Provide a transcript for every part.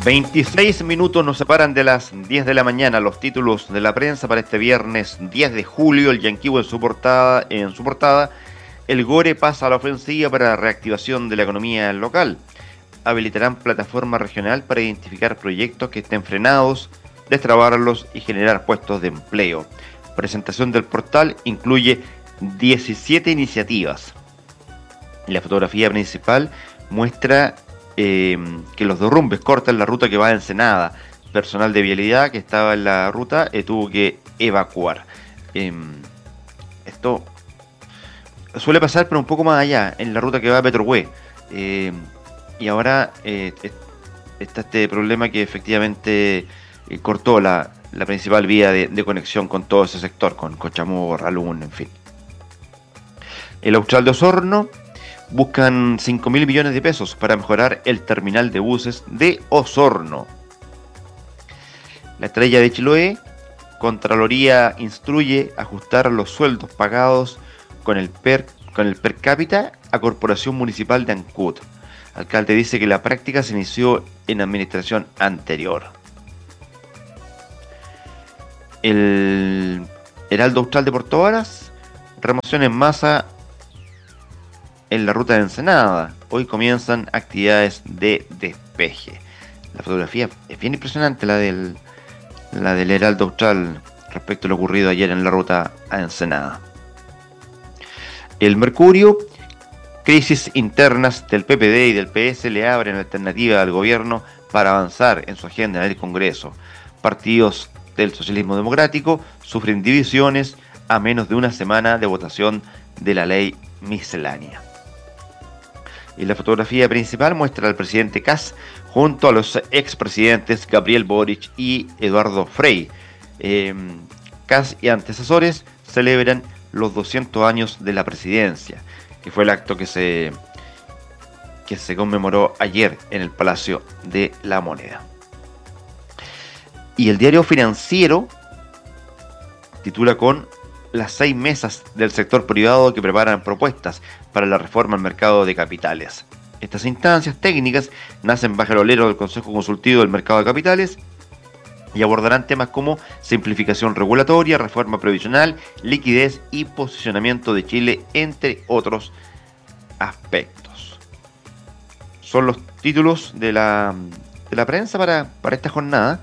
26 minutos nos separan de las 10 de la mañana. Los títulos de la prensa para este viernes 10 de julio. El Yanquibo en su portada. El Gore pasa a la ofensiva para la reactivación de la economía local. Habilitarán plataforma regional para identificar proyectos que estén frenados, destrabarlos y generar puestos de empleo. Presentación del portal incluye 17 iniciativas. La fotografía principal muestra que los derrumbes cortan la ruta que va a Ensenada. Personal de vialidad que estaba en la ruta tuvo que evacuar. Esto suele pasar, pero un poco más allá, en la ruta que va a Petrohue. Y ahora está este problema que efectivamente cortó la principal vía de conexión con todo ese sector, con Cochamó, Ralún, en fin. El Austral de Osorno buscan 5.000 millones de pesos para mejorar el terminal de buses de Osorno. La Estrella de Chiloé, Contraloría instruye ajustar los sueldos pagados con el per cápita a Corporación Municipal de Ancud. Alcalde dice que la práctica se inició en administración anterior. El Heraldo Austral de Puerto Varas, remoción en masa en la ruta de Ensenada. Hoy comienzan actividades de despeje. La fotografía es bien impresionante, la del Heraldo Austral, respecto a lo ocurrido ayer en la ruta a Ensenada. El Mercurio, crisis internas del PPD y del PS le abren alternativa al gobierno para avanzar en su agenda en el Congreso. Partidos del socialismo democrático sufren divisiones a menos de una semana de votación de la ley miscelánea. Y la fotografía principal muestra al presidente Kast junto a los expresidentes Gabriel Boric y Eduardo Frei. Kast y antecesores celebran los 200 años de la presidencia, que fue el acto que se conmemoró ayer en el Palacio de la Moneda. Y el diario Financiero titula con las 6 mesas del sector privado que preparan propuestas para la reforma al mercado de capitales. Estas instancias técnicas nacen bajo el alero del Consejo Consultivo del Mercado de Capitales y abordarán temas como simplificación regulatoria, reforma previsional, liquidez y posicionamiento de Chile, entre otros aspectos. Son los títulos de la prensa para esta jornada.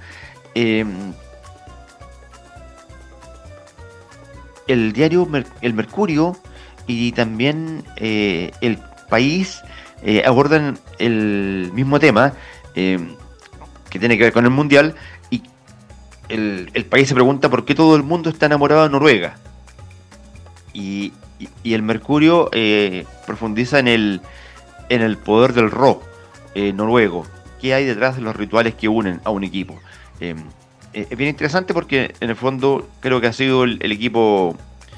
El diario El Mercurio y también El País abordan el mismo tema que tiene que ver con el Mundial, y el País se pregunta por qué todo el mundo está enamorado de Noruega, y el Mercurio profundiza en el poder del Ro noruego, qué hay detrás de los rituales que unen a un equipo. Es bien interesante porque en el fondo creo que ha sido el equipo,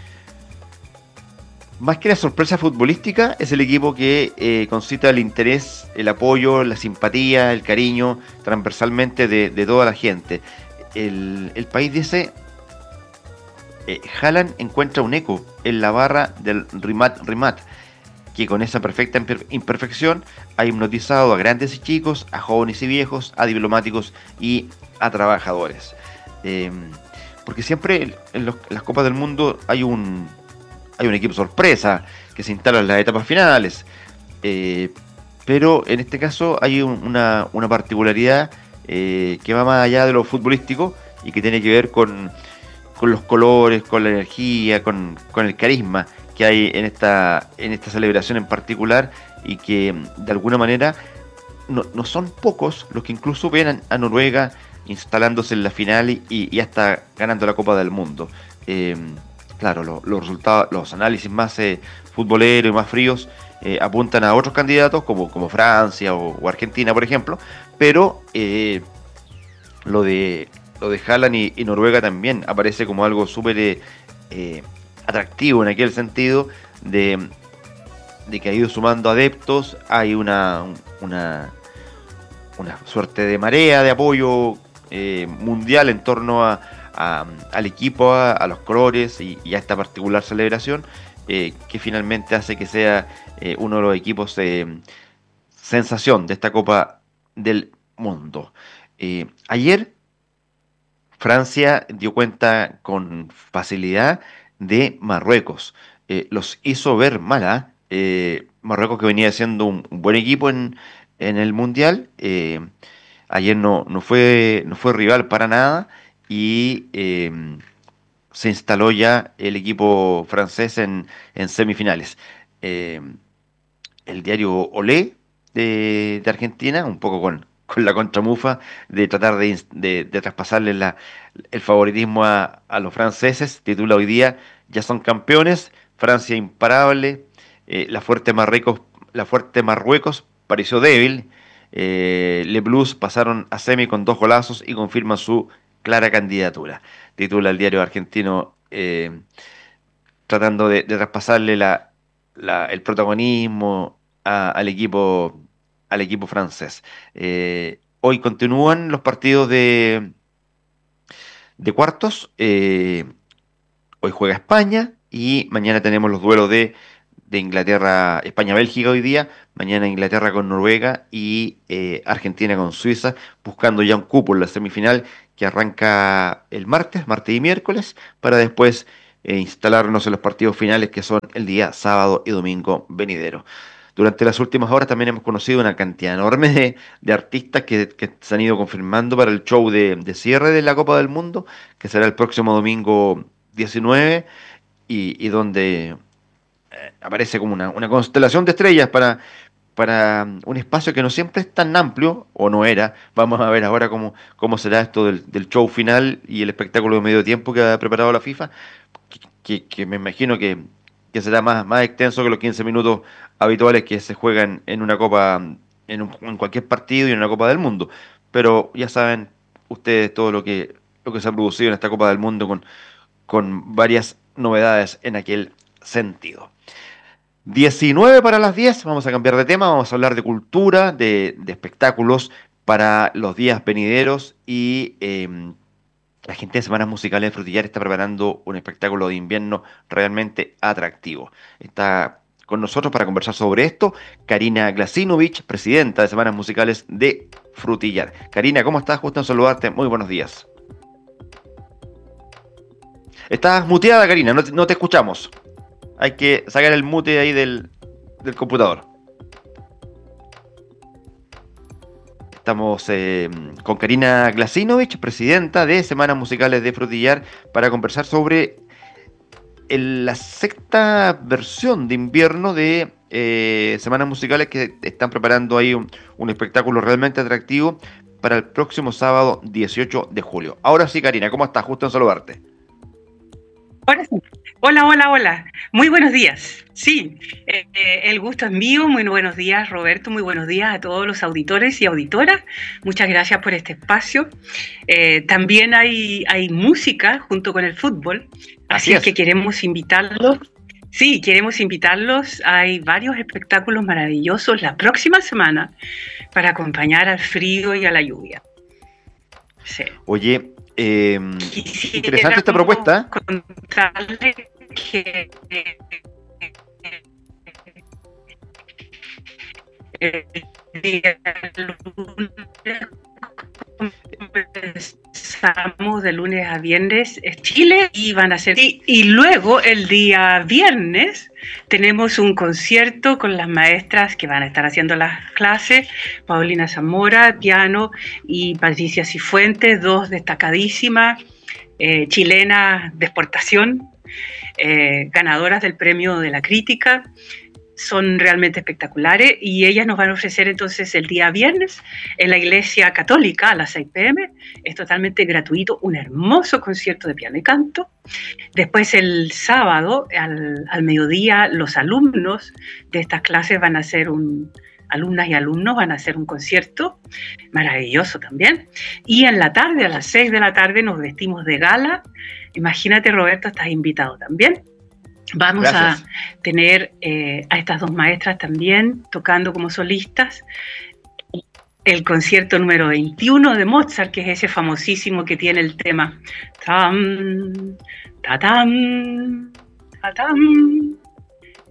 más que la sorpresa futbolística, es el equipo que concita el interés, el apoyo, la simpatía, el cariño transversalmente de toda la gente. El País dice, Haaland encuentra un eco en la barra del Rimat, que con esa perfecta imperfección ha hipnotizado a grandes y chicos, a jóvenes y viejos, a diplomáticos y a trabajadores. Porque siempre en las Copas del Mundo hay un equipo sorpresa que se instala en las etapas finales, pero en este caso hay una particularidad que va más allá de lo futbolístico y que tiene que ver con los colores, con la energía, con el carisma que hay en esta celebración en particular, y que de alguna manera no son pocos los que incluso ven a Noruega instalándose en la final y hasta ganando la Copa del Mundo. Claro, los resultados, los análisis más futboleros y más fríos apuntan a otros candidatos como Francia o Argentina, por ejemplo, pero lo de Haaland y Noruega también aparece como algo súper atractivo en aquel sentido de que ha ido sumando adeptos. Hay una suerte de marea de apoyo mundial en torno al equipo, a los colores y a esta particular celebración, que finalmente hace que sea uno de los equipos sensación de esta Copa del mundo. Ayer Francia dio cuenta con facilidad de Marruecos. Los hizo ver mala. Marruecos que venía siendo un buen equipo en el Mundial. Ayer no fue rival para nada y se instaló ya el equipo francés en semifinales. Eh, el diario Olé de Argentina, un poco con la contramufa de tratar de traspasarle el favoritismo a los franceses, titula hoy día: ya son campeones, Francia imparable, la fuerte Marruecos pareció débil, Les Blues pasaron a semi con 2 golazos y confirman su clara candidatura, titula el diario argentino, tratando de traspasarle el protagonismo al equipo francés. Hoy continúan los partidos de cuartos. Hoy juega España y mañana tenemos los duelos de Inglaterra, España-Bélgica hoy día, mañana Inglaterra con Noruega y Argentina con Suiza, buscando ya un cupo en la semifinal que arranca el martes y miércoles, para después instalarnos en los partidos finales que son el día sábado y domingo venidero. Durante las últimas horas también hemos conocido una cantidad enorme de artistas que se han ido confirmando para el show de cierre de la Copa del Mundo, que será el próximo domingo 19, y donde aparece como una constelación de estrellas para un espacio que no siempre es tan amplio, o no era. Vamos a ver ahora cómo será esto del show final y el espectáculo de medio tiempo que ha preparado la FIFA, que me imagino que será más extenso que los 15 minutos habituales que se juegan en una copa, en cualquier partido y en una Copa del Mundo. Pero ya saben ustedes todo lo que se ha producido en esta Copa del Mundo con varias novedades en aquel sentido. 19 para las 10, vamos a cambiar de tema, vamos a hablar de cultura, de espectáculos para los días venideros y la gente de Semanas Musicales de Frutillar está preparando un espectáculo de invierno realmente atractivo. Está con nosotros para conversar sobre esto Karina Glasinovich, presidenta de Semanas Musicales de Frutillar. Karina, ¿cómo estás? Gusto en saludarte, muy buenos días. Estás muteada, Karina, no te escuchamos. Hay que sacar el mute ahí del computador. Estamos con Karina Glasinovich, presidenta de Semanas Musicales de Frutillar, para conversar sobre la sexta versión de invierno de Semanas Musicales, que están preparando ahí un espectáculo realmente atractivo para el próximo sábado 18 de julio. Ahora sí, Karina, ¿cómo estás? Justo en saludarte. Ahora sí. Hola, hola, hola. Muy buenos días. Sí, el gusto es mío. Muy buenos días, Roberto. Muy buenos días a todos los auditores y auditoras. Muchas gracias por este espacio. También hay música junto con el fútbol, Así así es que es. queremos invitarlos. Sí, queremos invitarlos. Hay varios espectáculos maravillosos la próxima semana para acompañar al frío y a la lluvia. Sí. Oye, interesante esta Quisiéramos propuesta. contarles que el día lunes comenzamos de lunes a viernes en Chile y van a ser y luego el día viernes tenemos un concierto con las maestras que van a estar haciendo las clases, Paulina Zamora, piano, y Patricia Cifuentes, dos destacadísimas chilenas de exportación, ganadoras del premio de la crítica. Son realmente espectaculares y ellas nos van a ofrecer entonces el día viernes en la Iglesia Católica a las 6 p.m. Es totalmente gratuito, un hermoso concierto de piano y canto. Después el sábado al mediodía los alumnos de estas clases van a hacer alumnas y alumnos van a hacer un concierto maravilloso también. Y en la tarde, a las 6 de la tarde, nos vestimos de gala. Imagínate, Roberto, estás invitado también. Vamos Gracias. a tener a estas dos maestras también tocando como solistas el concierto número 21 de Mozart, que es ese famosísimo que tiene el tema tam, tatam, tatam.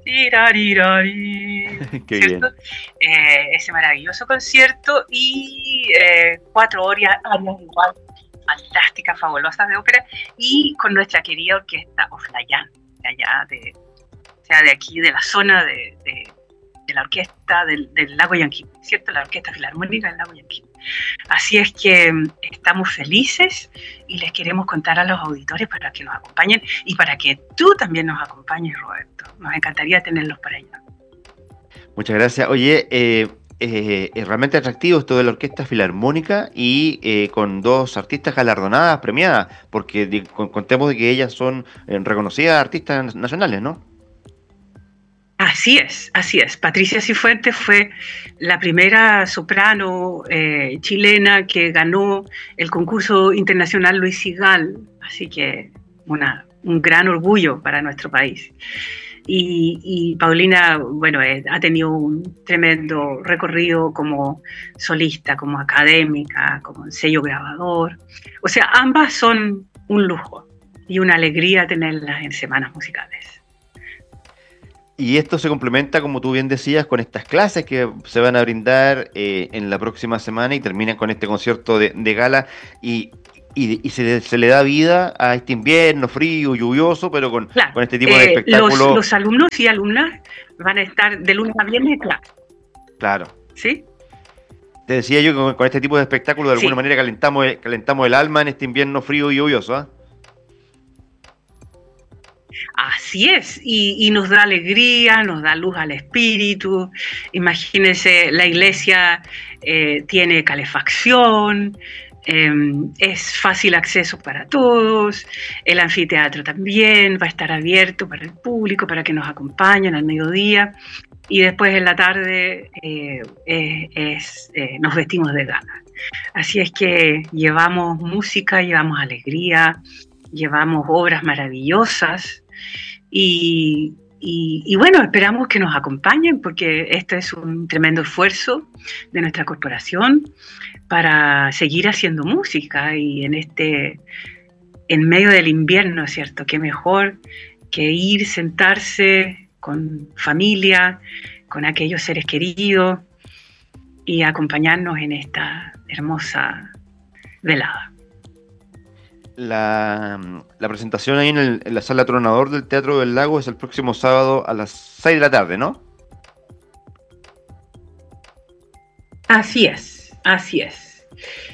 Tirarirari, Qué ¿cierto? bien. Ese maravilloso concierto y 4 áreas igual fantásticas, fabulosas de ópera y con nuestra querida orquesta Oflayan, de allá, o sea, de aquí, de la zona de la orquesta del Lago Yanquín, ¿cierto? La Orquesta Filarmónica del Lago Yanquín. Así es que estamos felices y les queremos contar a los auditores para que nos acompañen y para que tú también nos acompañes, Roberto. Nos encantaría tenerlos por allá. Muchas gracias. Oye, es realmente atractivo esto de la Orquesta Filarmónica y con dos artistas galardonadas, premiadas, porque contemos de que ellas son reconocidas artistas nacionales, ¿no? Así es, así es. Patricia Cifuentes fue la primera soprano chilena que ganó el concurso internacional Luis Sigal, así que un gran orgullo para nuestro país. Y Paulina, bueno, ha tenido un tremendo recorrido como solista, como académica, como sello grabador. O sea, ambas son un lujo y una alegría tenerlas en semanas musicales. Y esto se complementa, como tú bien decías, con estas clases que se van a brindar en la próxima semana y terminan con este concierto de gala y se le da vida a este invierno frío, lluvioso, pero Claro, con este tipo de espectáculo, los alumnos y alumnas van a estar de lunes a viernes en clase, claro. ¿sí? Te decía yo que con este tipo de espectáculo de alguna Sí, manera calentamos el alma en este invierno frío y lluvioso, ¿ah? así es, y nos da alegría, nos da luz al espíritu. Imagínense, la iglesia tiene calefacción, es fácil acceso para todos, el anfiteatro también va a estar abierto para el público, para que nos acompañen al mediodía, y después en la tarde nos vestimos de gala. Así es que llevamos música, llevamos alegría, llevamos obras maravillosas y bueno, esperamos que nos acompañen porque este es un tremendo esfuerzo de nuestra corporación para seguir haciendo música y en medio del invierno, ¿cierto? Qué mejor que ir, sentarse con familia, con aquellos seres queridos y acompañarnos en esta hermosa velada. La presentación ahí en la sala Tronador del Teatro del Lago es el próximo sábado a las 6 de la tarde, ¿no? Así es, así es.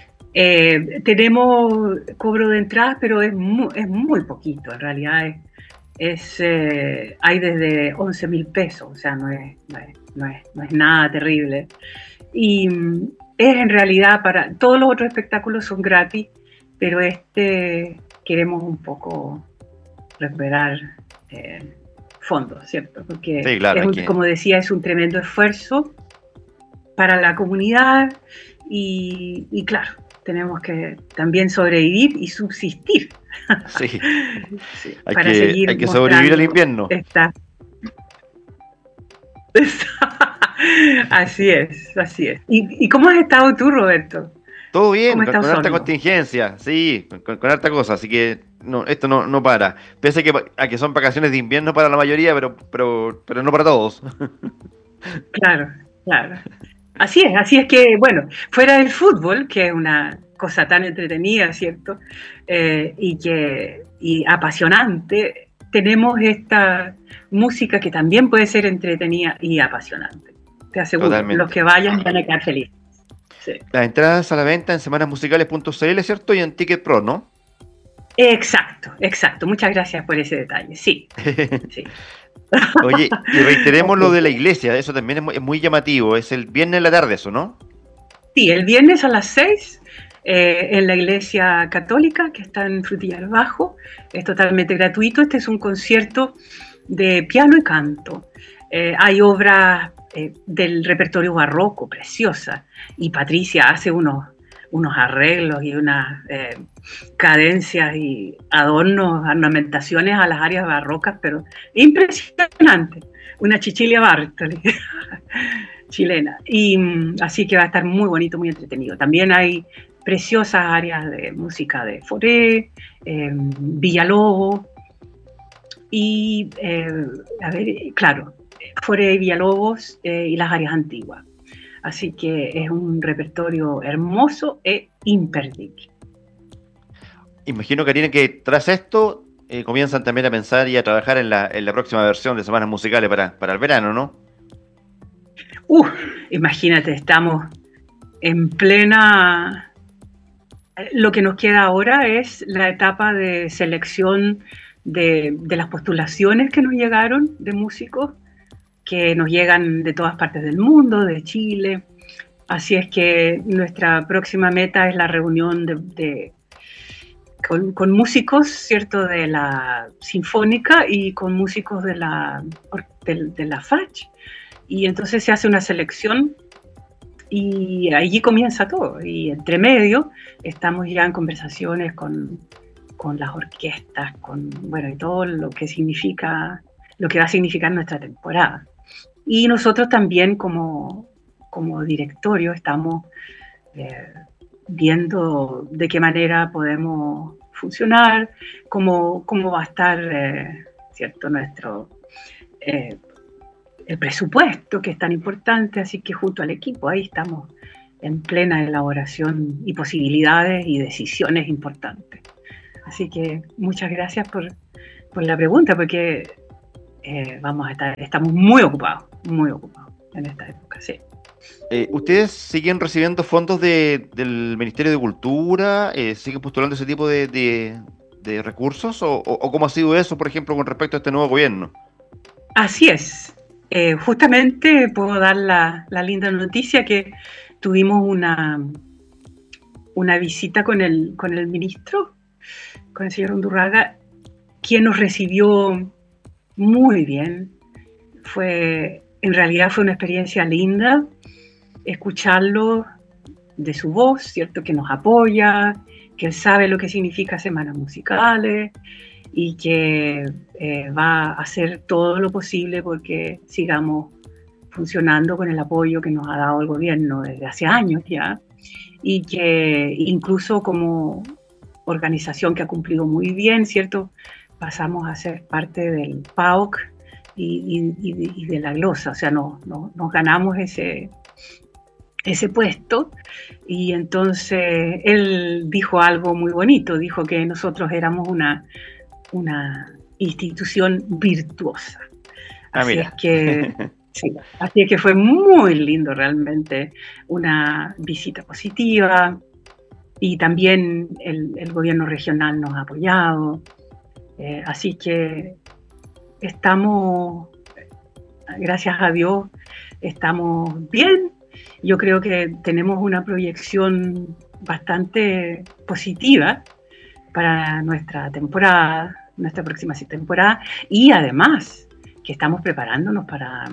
Tenemos cobro de entradas, pero es muy poquito, en realidad hay desde 11.000 pesos, o sea, no es nada terrible. Y es en realidad todos los otros espectáculos son gratis, pero queremos un poco recuperar fondos, ¿cierto? Porque Sí, claro, como decía, es un tremendo esfuerzo para la comunidad y claro, tenemos que también sobrevivir y subsistir. sí, Sí, para seguir hay que sobrevivir al invierno. Esta. Así es, así es. ¿Y cómo has estado tú, Roberto? Todo ¿Cómo bien, está con harta Osorno? contingencia, sí, con harta cosa, así que no, esto no para. Pese a que son vacaciones de invierno para la mayoría, pero no para todos. Claro, claro. Así es que, bueno, fuera del fútbol, que es una cosa tan entretenida, ¿cierto? Y apasionante, tenemos esta música que también puede ser entretenida y apasionante. Te aseguro, los Totalmente. que vayan van a quedar felices. Sí. Las entradas a la venta en semanasmusicales.cl, ¿cierto? Y en Ticket Pro, ¿no? Exacto, exacto. Muchas gracias por ese detalle. Sí, sí. Oye, y reiteremos lo Okay. de la iglesia, eso también es muy llamativo, es el viernes en la tarde eso, ¿no? Sí, el viernes a las 6 en la iglesia católica que está en Frutillar Bajo. Es totalmente gratuito. Este es un concierto de piano y canto. Hay obras del repertorio barroco preciosas y Patricia hace unos arreglos y unas cadencias y adornos, ornamentaciones a las áreas barrocas, pero impresionante. Una Cecilia Bartoli chilena. Y así que va a estar muy bonito, muy entretenido. También hay preciosas áreas de música de Foré, Villalobos y, a ver, claro, Foré Villalobos y las áreas antiguas. Así que es un repertorio hermoso e imperdible. Imagino, Karina, que tras esto comienzan también a pensar y a trabajar en la próxima versión de Semanas Musicales para el verano, ¿no? Uh, Imagínate, estamos en plena... Lo que nos queda ahora es la etapa de selección de las postulaciones que nos llegaron de músicos, que nos llegan de todas partes del mundo, de Chile. Así es que nuestra próxima meta es la reunión con músicos, ¿cierto?, de la Sinfónica y con músicos de la FACH. Y entonces se hace una selección y allí comienza todo. Y entre medio estamos ya en conversaciones con las orquestas, bueno, y todo lo que significa, lo que va a significar nuestra temporada. Y nosotros también como directorio estamos eh, viendo de qué manera podemos funcionar, cómo va a estar, ¿cierto?, eh, el presupuesto, que es tan importante, así que junto al equipo ahí estamos en plena elaboración y posibilidades y decisiones importantes. Así que muchas gracias por la pregunta, porque estamos muy ocupados en esta época, sí. ¿Ustedes siguen recibiendo fondos del Ministerio de Cultura? ¿Siguen postulando ese tipo de recursos? ¿O cómo ha sido eso, por ejemplo, con respecto a este nuevo gobierno? Así es. Justamente puedo dar la linda noticia que tuvimos una visita con el ministro, con el señor Undurraga, quien nos recibió muy bien. En realidad fue una experiencia linda escucharlo de su voz, ¿cierto?, que nos apoya, que él sabe lo que significa Semanas Musicales y que va a hacer todo lo posible porque sigamos funcionando con el apoyo que nos ha dado el gobierno desde hace años ya, y que incluso como organización que ha cumplido muy bien, ¿cierto?, pasamos a ser parte del PAOC y de la glosa, o sea, nos ganamos ese puesto. Y entonces él dijo algo muy bonito, dijo que nosotros éramos una institución virtuosa. Así es Mira. que sí, así es que fue muy lindo realmente, una visita positiva, y también el gobierno regional nos ha apoyado. Así que estamos, gracias a Dios, estamos bien. Yo creo que tenemos una proyección bastante positiva para nuestra temporada, nuestra próxima temporada, y además que estamos preparándonos para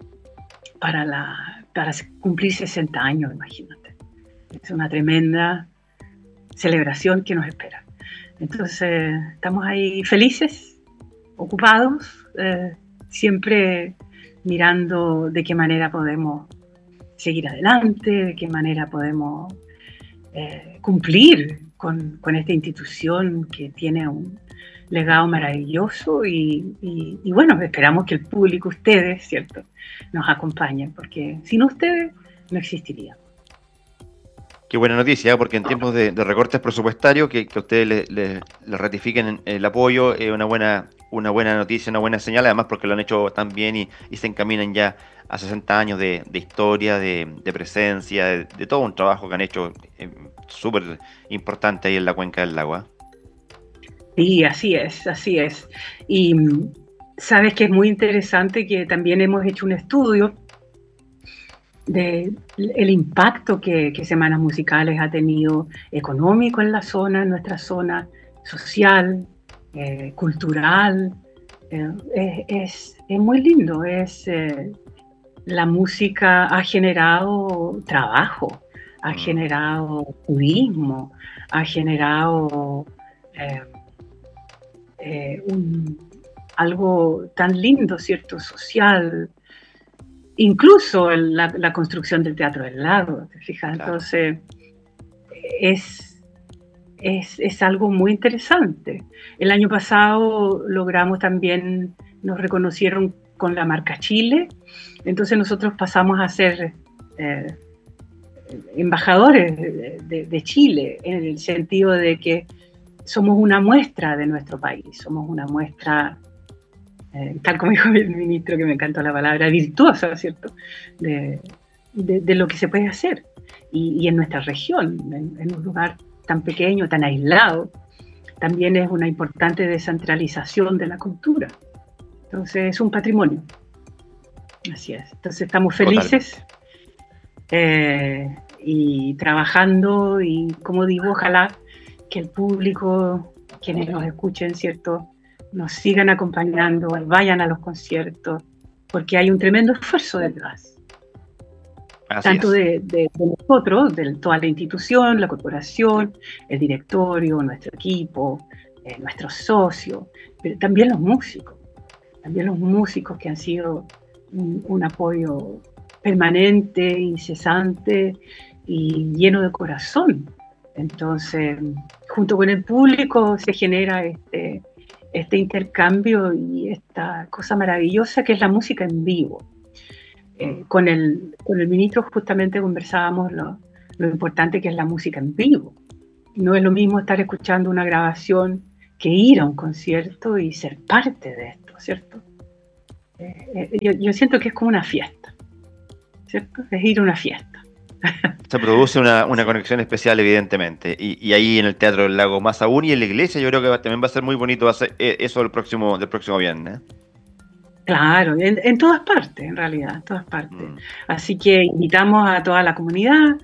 cumplir 60 años, imagínate. Es una tremenda celebración que nos espera. Entonces, estamos ahí felices, ocupados, siempre mirando de qué manera podemos seguir adelante, de qué manera podemos cumplir con esta institución que tiene un legado maravilloso y bueno, esperamos que el público, ustedes, ¿cierto?, nos acompañen, porque sin ustedes no existiría. Qué buena noticia, porque en tiempos de recortes presupuestarios, que ustedes le ratifiquen el apoyo, es una buena noticia, una buena señal, además porque lo han hecho tan bien y se encaminan ya a 60 años de historia, de presencia, de todo un trabajo que han hecho súper importante ahí en la cuenca del lago. Sí, así es, así es. Y sabes que es muy interesante que también hemos hecho un estudio del impacto que Semanas Musicales ha tenido económico en la zona, en nuestra zona, social, cultural. Es muy lindo. La música ha generado trabajo, ha generado turismo, ha generado algo tan lindo, ¿cierto?, social. Incluso la construcción del Teatro del Lago, ¿te fijas? Claro. Entonces, es algo muy interesante. El año pasado logramos también, nos reconocieron con la marca Chile. Entonces nosotros pasamos a ser embajadores de Chile, en el sentido de que somos una muestra de nuestro país, somos una muestra, tal como dijo el ministro, que me encantó la palabra, virtuosa, ¿cierto?, de lo que se puede hacer. Y en nuestra región, en un lugar tan pequeño, tan aislado, también es una importante descentralización de la cultura. Entonces es un patrimonio. Así es. Entonces estamos felices y trabajando, y como digo, ojalá que el público, quienes nos escuchen, ¿cierto?, nos sigan acompañando, vayan a los conciertos, porque hay un tremendo esfuerzo detrás. Así Tanto de nosotros, de toda la institución, la corporación, el directorio, nuestro equipo, nuestros socios, pero también los músicos que han sido un apoyo permanente, incesante y lleno de corazón. Entonces, junto con el público se genera este intercambio y esta cosa maravillosa que es la música en vivo. Con el ministro justamente conversábamos lo importante que es la música en vivo. No es lo mismo estar escuchando una grabación que ir a un concierto y ser parte de esto, ¿cierto? Yo siento que es como una fiesta, ¿cierto? Es ir a una fiesta. Se produce una conexión especial, evidentemente, y ahí en el Teatro del Lago más aún, y en la iglesia yo creo que también va a ser muy bonito eso del próximo viernes. Claro, en todas partes, en realidad, en todas partes. Así que invitamos a toda la comunidad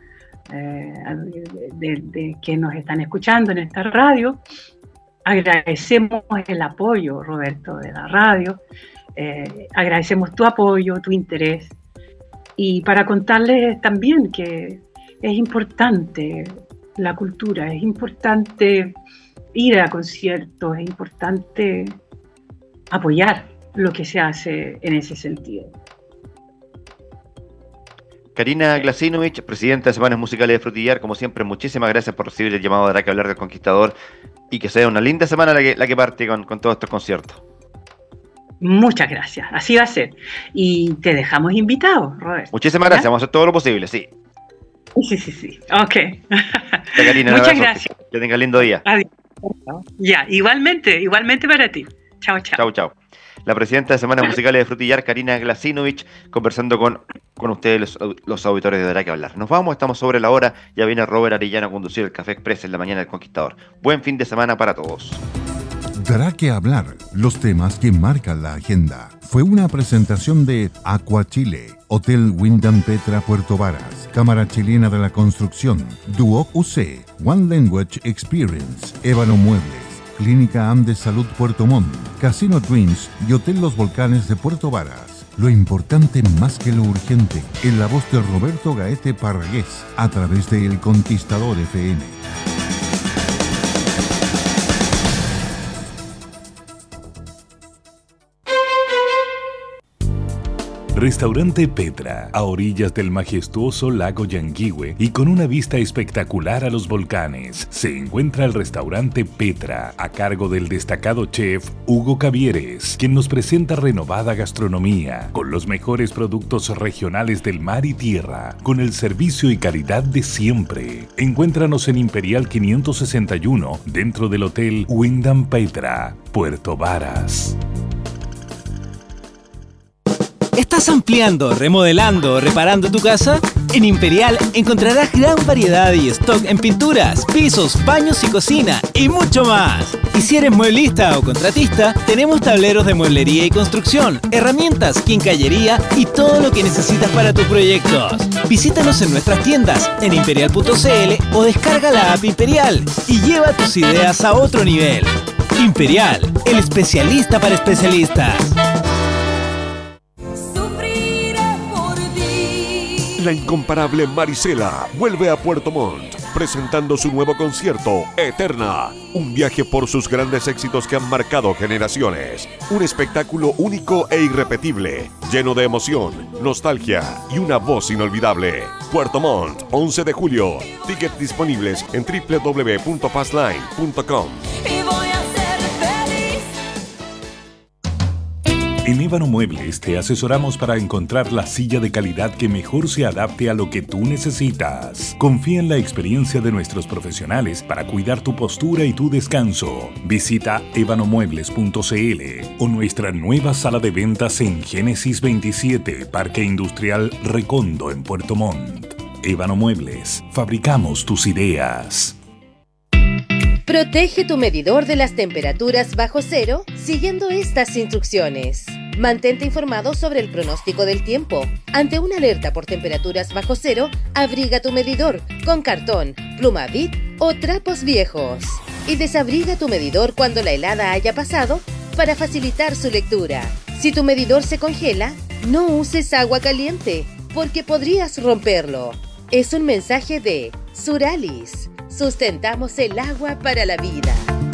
de que nos están escuchando en esta radio. Agradecemos el apoyo, Roberto, de la radio. Agradecemos tu apoyo, tu interés. Y para contarles también que es importante la cultura, es importante ir a conciertos, es importante apoyar lo que se hace en ese sentido. Karina Glasinovich, presidenta de Semanas Musicales de Frutillar, como siempre, muchísimas gracias por recibir el llamado de Drake a hablar del Conquistador, y que sea una linda semana la que parte con todos estos conciertos. Muchas gracias, así va a ser. Y te dejamos invitado, Robert. Muchísimas gracias, vamos a hacer todo lo posible, sí. Sí. Ok. Ya, Karina, muchas gracias. Que tengas lindo día. Adiós. Ya, igualmente para ti. Chao. Chao. La presidenta de Semanas Musicales de Frutillar, Karina Glasinovich, conversando con ustedes, los auditores de Drake a hablar. Nos vamos, estamos sobre la hora. Ya viene Robert Arellano a conducir el Café Express en la mañana del Conquistador. Buen fin de semana para todos. Drake a hablar, los temas que marcan la agenda. Fue una presentación de Aqua Chile, Hotel Wyndham Petra Puerto Varas, Cámara Chilena de la Construcción, Duoc UC, One Language Experience, Ébano Muebles, Clínica Andes Salud Puerto Montt, Casino Dreams y Hotel Los Volcanes de Puerto Varas. Lo importante más que lo urgente, en la voz de Roberto Gaete Parragués, a través de El Conquistador FM. Restaurante Petra, a orillas del majestuoso lago Yanguihue y con una vista espectacular a los volcanes, se encuentra el Restaurante Petra, a cargo del destacado chef Hugo Cavieres, quien nos presenta renovada gastronomía, con los mejores productos regionales del mar y tierra, con el servicio y calidad de siempre. Encuéntranos en Imperial 561, dentro del Hotel Wyndham Petra, Puerto Varas. ¿Estás ampliando, remodelando o reparando tu casa? En Imperial encontrarás gran variedad y stock en pinturas, pisos, baños y cocina y mucho más. Y si eres mueblista o contratista, tenemos tableros de mueblería y construcción, herramientas, quincallería y todo lo que necesitas para tus proyectos. Visítanos en nuestras tiendas en imperial.cl o descarga la app Imperial y lleva tus ideas a otro nivel. Imperial, el especialista para especialistas. La incomparable Marisela vuelve a Puerto Montt, presentando su nuevo concierto, Eterna. Un viaje por sus grandes éxitos que han marcado generaciones. Un espectáculo único e irrepetible, lleno de emoción, nostalgia y una voz inolvidable. Puerto Montt, 11 de julio. Tickets disponibles en www.fastline.com. En Ébano Muebles te asesoramos para encontrar la silla de calidad que mejor se adapte a lo que tú necesitas. Confía en la experiencia de nuestros profesionales para cuidar tu postura y tu descanso. Visita ebanomuebles.cl o nuestra nueva sala de ventas en Génesis 27, Parque Industrial Recondo en Puerto Montt. Ébano Muebles, fabricamos tus ideas. Protege tu medidor de las temperaturas bajo cero siguiendo estas instrucciones. Mantente informado sobre el pronóstico del tiempo. Ante una alerta por temperaturas bajo cero, abriga tu medidor con cartón, pluma Bic o trapos viejos. Y desabriga tu medidor cuando la helada haya pasado para facilitar su lectura. Si tu medidor se congela, no uses agua caliente porque podrías romperlo. Es un mensaje de Suralis. Sustentamos el agua para la vida.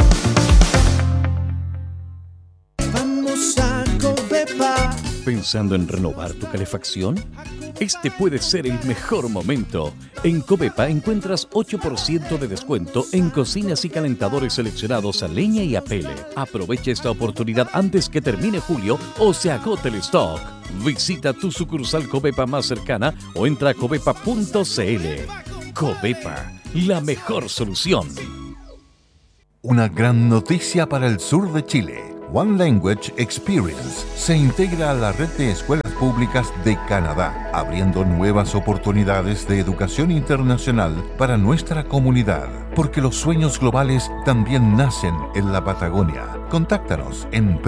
Vamos a Covepa. ¿Pensando en renovar tu calefacción? Este puede ser el mejor momento. En Covepa encuentras 8% de descuento en cocinas y calentadores seleccionados a leña y a pellet. Aprovecha esta oportunidad antes que termine julio o se agote el stock. Visita tu sucursal Covepa más cercana o entra a covepa.cl. Covepa, la mejor solución. Una gran noticia para el sur de Chile. One Language Experience se integra a la red de escuelas públicas de Canadá, abriendo nuevas oportunidades de educación internacional para nuestra comunidad, porque los sueños globales también nacen en la Patagonia. Contáctanos en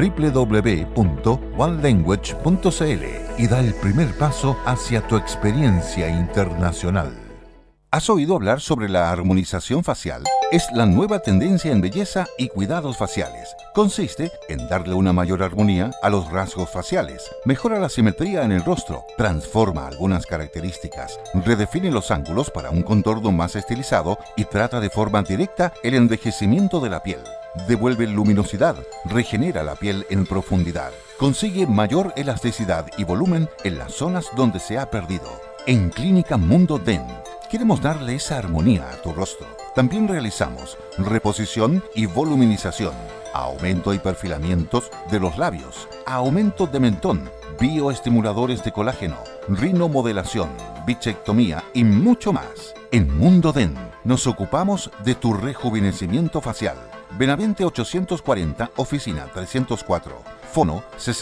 www.onelanguage.cl y da el primer paso hacia tu experiencia internacional. ¿Has oído hablar sobre la armonización facial? Es la nueva tendencia en belleza y cuidados faciales. Consiste en darle una mayor armonía a los rasgos faciales, mejora la simetría en el rostro, transforma algunas características, redefine los ángulos para un contorno más estilizado y trata de forma directa el envejecimiento de la piel. Devuelve luminosidad, regenera la piel en profundidad, consigue mayor elasticidad y volumen en las zonas donde se ha perdido. En Clínica Mundo Dent queremos darle esa armonía a tu rostro. También realizamos reposición y voluminización, aumento y perfilamientos de los labios, aumento de mentón, bioestimuladores de colágeno, rinomodelación, bichectomía y mucho más. En Mundo Dent nos ocupamos de tu rejuvenecimiento facial. Benavente 840, oficina 304. Fono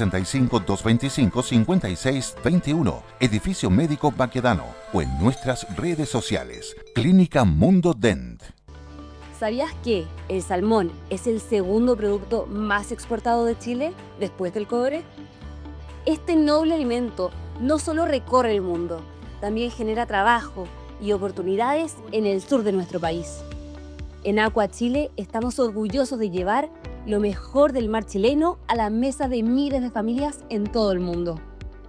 65-225-5621, Edificio Médico Baquedano o en nuestras redes sociales. Clínica Mundo Dent. ¿Sabías que el salmón es el segundo producto más exportado de Chile después del cobre? Este noble alimento no solo recorre el mundo, también genera trabajo y oportunidades en el sur de nuestro país. En Aqua Chile estamos orgullosos de llevar lo mejor del mar chileno a la mesa de miles de familias en todo el mundo.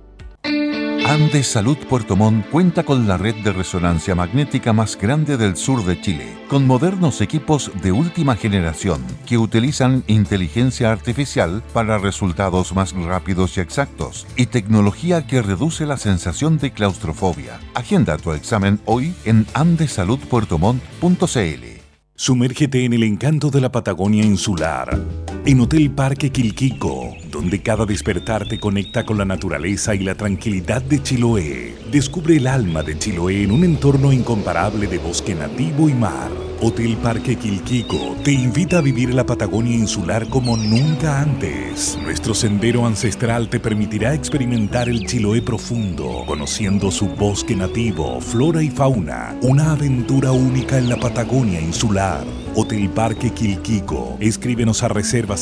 Andes Salud Puerto Montt cuenta con la red de resonancia magnética más grande del sur de Chile, con modernos equipos de última generación que utilizan inteligencia artificial para resultados más rápidos y exactos y tecnología que reduce la sensación de claustrofobia. Agenda tu examen hoy en andesaludpuertomont.cl. Sumérgete en el encanto de la Patagonia insular, en Hotel Parque Quilquico, donde cada despertar te conecta con la naturaleza y la tranquilidad de Chiloé. Descubre el alma de Chiloé en un entorno incomparable de bosque nativo y mar. Hotel Parque Quilquico te invita a vivir la Patagonia insular como nunca antes. Nuestro sendero ancestral te permitirá experimentar el Chiloé profundo, conociendo su bosque nativo, flora y fauna. Una aventura única en la Patagonia insular. Hotel Parque Quilquico. Escríbenos a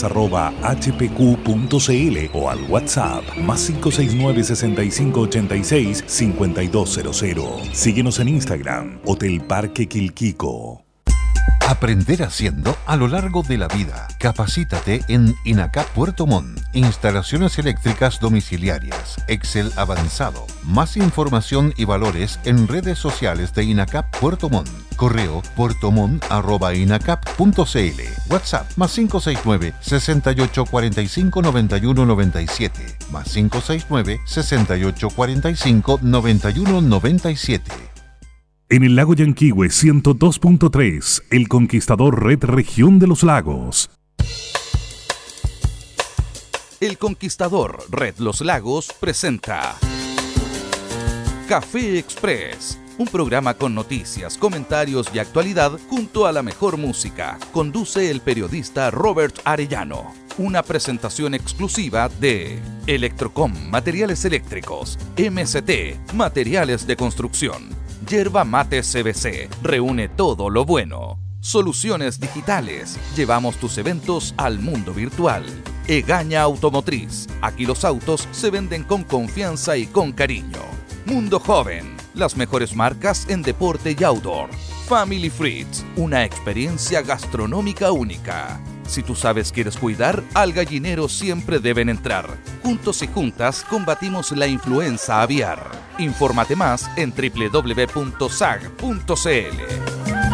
reservas@hpq.cl o al WhatsApp +569 6586 5200. Síguenos en Instagram, Hotel Parque Quilquico. Aprender haciendo a lo largo de la vida. Capacítate en INACAP Puerto Montt. Instalaciones eléctricas domiciliarias. Excel avanzado. Más información y valores en redes sociales de INACAP Puerto Montt. Correo puertomont@inacap.cl. WhatsApp +569 6845 9197 +569 6845 9197. En el lago Yanquihue 102.3, El Conquistador Red Región de los Lagos. El Conquistador Red Los Lagos presenta Café Express, un programa con noticias, comentarios y actualidad junto a la mejor música. Conduce el periodista Robert Arellano. Una presentación exclusiva de Electrocom, materiales eléctricos, MST, materiales de construcción, Yerba Mate CBC, reúne todo lo bueno. Soluciones digitales, llevamos tus eventos al mundo virtual. Egaña Automotriz, aquí los autos se venden con confianza y con cariño. Mundo Joven, las mejores marcas en deporte y outdoor. Family Fritz, una experiencia gastronómica única. Si tú sabes quieres cuidar, al gallinero siempre deben entrar. Juntos y juntas combatimos la influenza aviar. Infórmate más en www.sag.cl.